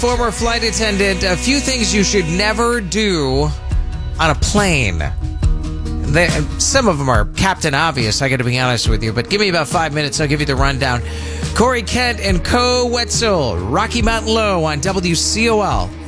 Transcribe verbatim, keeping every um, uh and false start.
Former flight attendant, a few things you should never do on a plane. They, some of them are Captain Obvious, I got to be honest with you, but give me about five minutes, I'll give you the rundown. Corey Kent and Co. Wetzel, Rocky Mountain Low on W C O L.